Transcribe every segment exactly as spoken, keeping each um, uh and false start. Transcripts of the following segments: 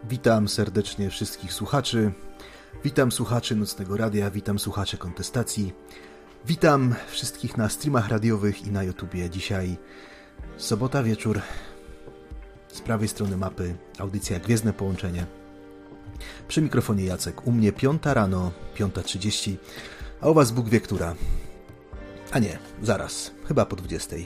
Witam serdecznie wszystkich słuchaczy. Witam słuchaczy Nocnego Radia, witam słuchaczy Kontestacji. Witam wszystkich na streamach radiowych i na YouTubie. Dzisiaj sobota wieczór. Z prawej strony mapy audycja Gwiezdne Połączenie. Przy mikrofonie Jacek. U mnie piąta rano, piąta trzydzieści, a u was Bóg wie która. A nie, zaraz, chyba po dwudziestej.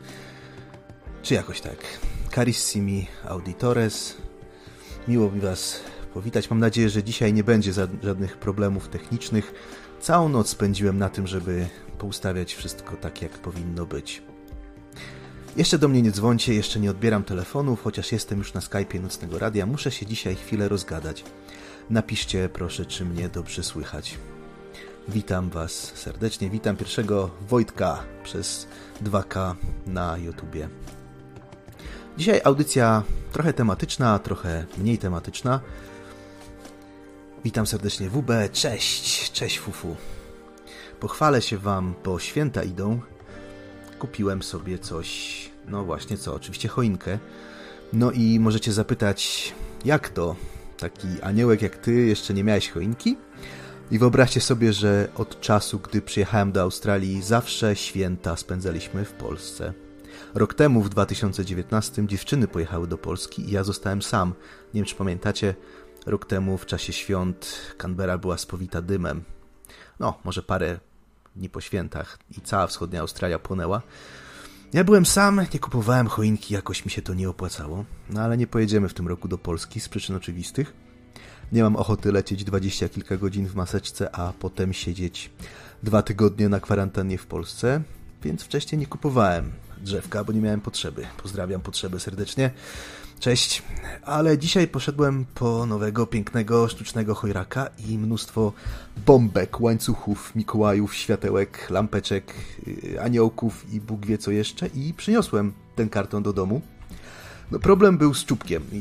Czy jakoś tak. Carissimi auditores. Miło mi was powitać. Mam nadzieję, że dzisiaj nie będzie żadnych problemów technicznych. Całą noc spędziłem na tym, żeby poustawiać wszystko tak, jak powinno być. Jeszcze do mnie nie dzwońcie, jeszcze nie odbieram telefonów, chociaż jestem już na Skype'ie Nocnego Radia. Muszę się dzisiaj chwilę rozgadać. Napiszcie proszę, czy mnie dobrze słychać. Witam was serdecznie. Witam pierwszego Wojtka przez dwa K na YouTubie. Dzisiaj audycja trochę tematyczna, trochę mniej tematyczna. Witam serdecznie W B. Cześć, cześć Fufu. Pochwalę się wam, bo święta idą. Kupiłem sobie coś, no właśnie co, oczywiście choinkę. No i możecie zapytać, jak to? Taki aniołek jak ty jeszcze nie miałeś choinki? I wyobraźcie sobie, że od czasu, gdy przyjechałem do Australii, zawsze święta spędzaliśmy w Polsce. Rok temu, w dwa tysiące dziewiętnastym, dziewczyny pojechały do Polski i ja zostałem sam. Nie wiem, czy pamiętacie, rok temu w czasie świąt Canberra była spowita dymem. No, może parę dni po świętach i cała wschodnia Australia płonęła. Ja byłem sam, nie kupowałem choinki, jakoś mi się to nie opłacało. No ale nie pojedziemy w tym roku do Polski z przyczyn oczywistych. Nie mam ochoty lecieć dwadzieścia kilka godzin w maseczce, a potem siedzieć dwa tygodnie na kwarantannie w Polsce, więc wcześniej nie kupowałem drzewka, bo nie miałem potrzeby. Pozdrawiam potrzeby serdecznie. Cześć. Ale dzisiaj poszedłem po nowego, pięknego, sztucznego chojraka i mnóstwo bombek, łańcuchów, Mikołajów, światełek, lampeczek, aniołków i Bóg wie co jeszcze i przyniosłem ten karton do domu. No problem był z czubkiem.